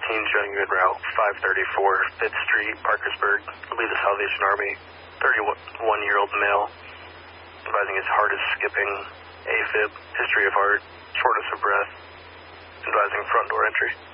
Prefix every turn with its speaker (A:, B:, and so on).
A: showing you en route 534 5th Street, Parkersburg. I believe the Salvation Army, 31-year-old male, advising his heart is skipping, AFib, history of heart, shortness of breath, advising front door entry.